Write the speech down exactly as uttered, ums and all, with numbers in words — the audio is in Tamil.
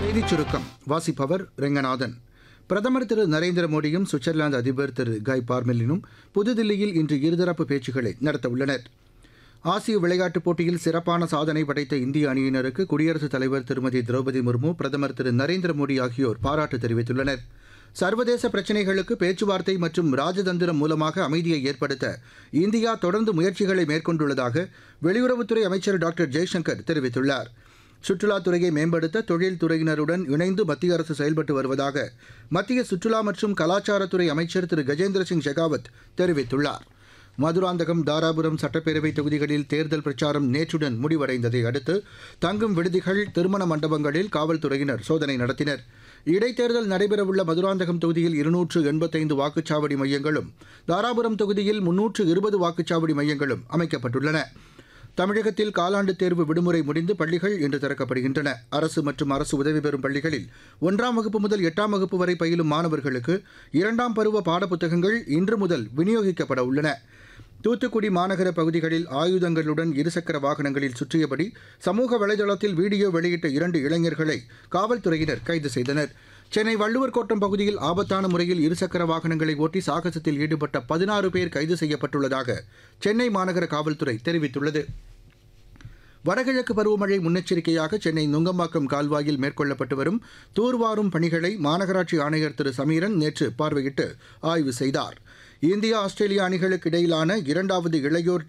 செய்திச் சுருக்கம் வாசிப்பவர் ரெங்கநாதன். பிரதமர் திரு நரேந்திர மோடியும் சுவிட்சர்லாந்து அதிபர் திரு காய் பார்மெலினும் புதுதில்லியில் இன்று இருதரப்பு பேச்சுக்களை நடத்தவுள்ளனர். ஆசிய விளையாட்டுப் போட்டியில் சிறப்பான சாதனை படைத்த இந்திய அணியினருக்கு குடியரசுத் தலைவர் திருமதி திரௌபதி முர்மு, பிரதமர் திரு நரேந்திர மோடி ஆகியோர் பாராட்டு தெரிவித்துள்ளனர். சர்வதேச பிரச்சினைகளுக்கு பேச்சுவார்த்தை மற்றும் ராஜதந்திரம் மூலமாக அமைதியை ஏற்படுத்த இந்தியா தொடர்ந்து முயற்சிகளை மேற்கொண்டுள்ளதாக வெளியுறவுத்துறை அமைச்சர் டாக்டர் ஜெய்சங்கர் தெரிவித்துள்ளார். சுற்றுலாத்துறையை மேம்படுத்த தொழில்துறையினருடன் இணைந்து மத்திய அரசு செயல்பட்டு வருவதாக மத்திய சுற்றுலா மற்றும் கலாச்சாரத்துறை அமைச்சர் திரு கஜேந்திர சிங் ஷெகாவத் தெரிவித்துள்ளார். மதுராந்தகம், தாராபுரம் சட்டப்பேரவை தொகுதிகளில் தேர்தல் பிரச்சாரம் நேற்றுடன் முடிவடைந்ததை அடுத்து தங்கும் விடுதிகள், திருமண மண்டபங்களில் காவல்துறையினர் சோதனை நடத்தினர். இடைத்தேர்தல் நடைபெறவுள்ள மதுராந்தகம் தொகுதியில் இருநூற்று எண்பத்தைந்து வாக்குச்சாவடி மையங்களும், தாராபுரம் தொகுதியில் முன்னூற்று இருபது வாக்குச்சாவடி மையங்களும் அமைக்கப்பட்டுள்ளன. தமிழகத்தில் காலாண்டு தேர்வு விடுமுறை முடிந்து பள்ளிகள் இன்று திறக்கப்படுகின்றன. அரசு மற்றும் அரசு உதவி பெறும் பள்ளிகளில் ஒன்றாம் வகுப்பு முதல் எட்டாம் வகுப்பு வரை பயிலும் மாணவர்களுக்கு இரண்டாம் பருவ பாடப்புத்தகங்கள் இன்று முதல் விநியோகிக்கப்பட உள்ளன. தூத்துக்குடி மாநகர பகுதிகளில் ஆயுதங்களுடன் இருசக்கர வாகனங்களில் சுற்றியபடி சமூக வலைதளத்தில் வீடியோ வெளியிட்ட இரண்டு இளைஞர்களை காவல்துறையினர் கைது செய்தனர். சென்னை வள்ளுவர் கோட்டம் பகுதியில் ஆபத்தான முறையில் இருசக்கர வாகனங்களை ஓட்டி சாகசத்தில் ஈடுபட்ட பதினாறு பேர் கைது செய்யப்பட்டுள்ளதாக சென்னை மாநகர காவல்துறை தெரிவித்துள்ளது. வடகிழக்கு பருவமழை முன்னெச்சரிக்கையாக சென்னை நுங்கம்பாக்கம் கால்வாயில் மேற்கொள்ளப்பட்டு வரும் தூர்வாரும் பணிகளை மாநகராட்சி ஆணையர் திரு சமீரன் நேற்று பார்வையிட்டு ஆய்வு செய்தார். இந்தியா ஆஸ்திரேலியா அணிகளுக்கு இடையிலான இரண்டாவது இளையோர்